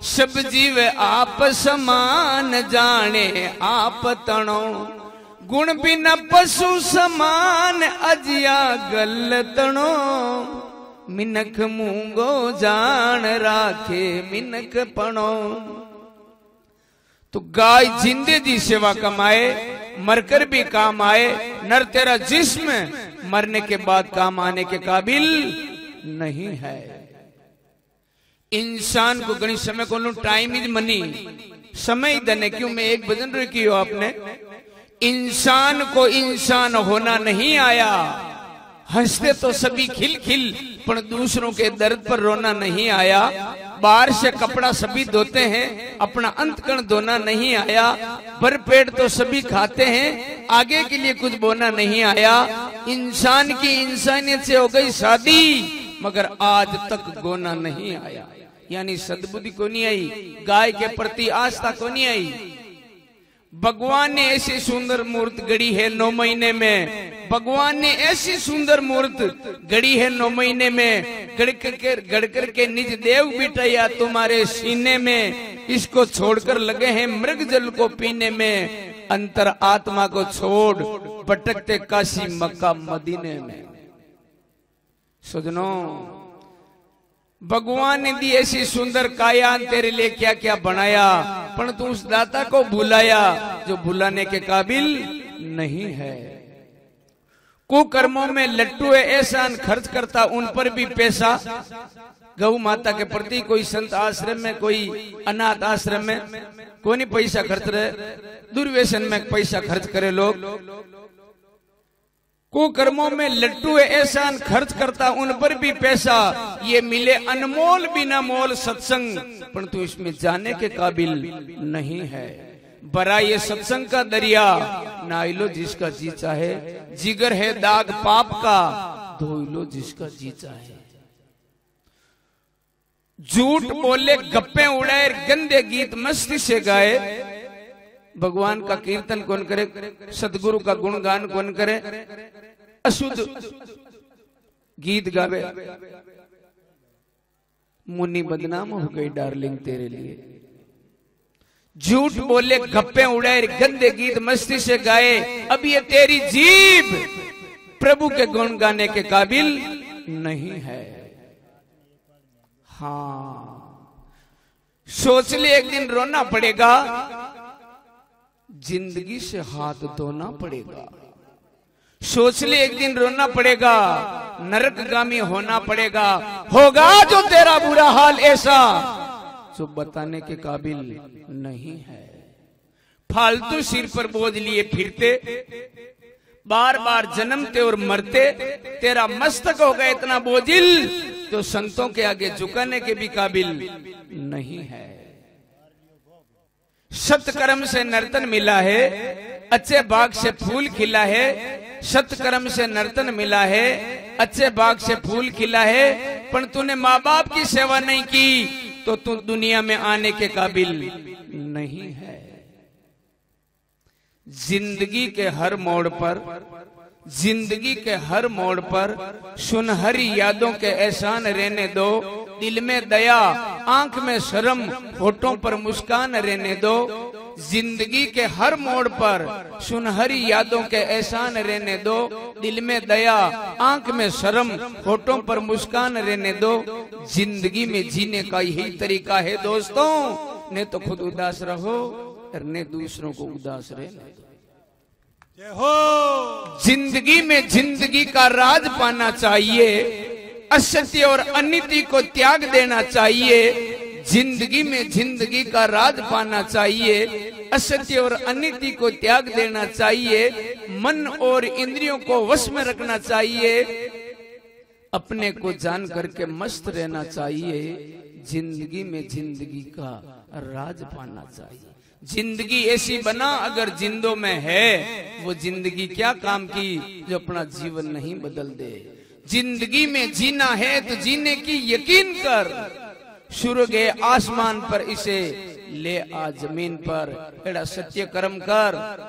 सब जीव आप समान जाने आप तणो, गुण बिना पशु समान अजिया गल तणो, मिनख मूंगो जान राखे मिनख पणो। तो गाय जिंदे दी सेवा कमाए, मरकर भी काम आए, नर तेरा जिस्म मरने के बाद काम आने के काबिल नहीं है। इंसान को गणित समय को टाइम इज मनी, समय धन है। क्यों मैं एक भजन रखी हो आपने, इंसान को इंसान होना नहीं आया, हंसते तो सभी खिल खिल पर दूसरों के दर्द पर रोना नहीं आया, बाहर से कपड़ा सभी धोते हैं अपना अंतकण धोना नहीं आया, भर पेट तो सभी खाते हैं आगे के लिए कुछ बोना नहीं आया। इंसान की इंसानियत से हो गई शादी मगर आज तक गोना नहीं आया, यानी सद्बुद्धि को नहीं आई, गाय के प्रति आस्था को नहीं आई। भगवान ने ऐसी सुंदर मूर्त गढ़ी है 9 महीने में, भगवान ने ऐसी सुंदर मूर्त गढ़ी है 9 महीने में, गढ़ करके निज देव बिठाया तुम्हारे सीने में, इसको छोड़कर लगे हैं मृग जल को पीने में, अंतर आत्मा को छोड़ भटकते काशी मक्का मदीने में। सजनों, भगवान ने दी ऐसी सुंदर काया, तेरे लिए क्या क्या बनाया, पर तू उस दाता को भुलाया जो भुलाने के काबिल नहीं है। कुकर्मों में लट्टू एहसान खर्च करता उन पर भी पैसा, गौ माता के प्रति कोई संत आश्रम में, कोई अनाथ आश्रम में कोई नहीं पैसा खर्च रहे, दुर्व्यसन में पैसा खर्च करे लोग। कुकर्मों में लट्टू एहसान खर्च करता उन पर भी पैसा, ये मिले अनमोल बिना मोल सत्संग, परंतु इसमें जाने के काबिल नहीं है। बरा ये सत्संग का दरिया, नहा लो जिसका जी चाहे, जिगर है दाग पाप का, धो लो जिसका जी चाहे। झूठ बोले गप्पे उड़ाए गंदे गीत मस्ती से गाए, भगवान का कीर्तन कौन करे, सदगुरु का गुणगान कौन करे, अशुद्ध गीत गावे। मुन्नी बदनाम हो गई डार्लिंग तेरे लिए। झूठ बोले गप्पे उड़ाए गंदे गीत मस्ती से गाए, अब ये तेरी जीभ प्रभु के गुण गाने के काबिल नहीं है। हाँ, सोच ले एक दिन रोना पड़ेगा, जिंदगी से हाथ धोना पड़ेगा। सोच ले एक दिन रोना पड़ेगा, नरकगामी होना पड़ेगा, होगा जो तेरा बुरा हाल ऐसा जो बताने के काबिल नहीं है। फालतू सिर पर बोझ लिए फिरते, बार बार जन्मते और मरते, तेरा मस्तक हो गया इतना बोझिल जो संतों के आगे झुकाने के भी काबिल नहीं है। सत्कर्म से नर्तन मिला है, अच्छे बाग से फूल खिला है, सत्कर्म से नर्तन मिला है, अच्छे बाग से फूल खिला है, पर तूने माँ बाप की सेवा नहीं की तो तू दुनिया में आने के काबिल नहीं है। जिंदगी के हर मोड़ पर, जिंदगी के हर मोड़ पर सुनहरी यादों के एहसान रहने दो, दिल में दया आंख में शर्म होठों पर मुस्कान रहने दो। जिंदगी के हर मोड़ पर सुनहरी यादों के एहसान रहने दो, दिल में दया आंख में शर्म होठों पर मुस्कान रहने दो। जिंदगी में जीने का यही तरीका है दोस्तों, ने तो खुद उदास रहो और ने दूसरों को उदास रहने दो। जिंदगी में जिंदगी का राज पाना चाहिए, असत्य और अनिति को त्याग देना चाहिए। जिंदगी में जिंदगी का राज पाना चाहिए, असत्य और अनिति को त्याग देना चाहिए। मन और इंद्रियों को वश में रखना चाहिए, अपने को जान करके मस्त रहना चाहिए। जिंदगी में जिंदगी का राज पाना चाहिए। जिंदगी ऐसी बना अगर जिंदों में है, वो जिंदगी क्या काम की जो अपना जीवन नहीं बदल दे। जिंदगी में जीना है तो जीने की यकीन कर, शुरू गए आसमान पर इसे ले आ जमीन पर, एड़ा सत्य कर्म कर।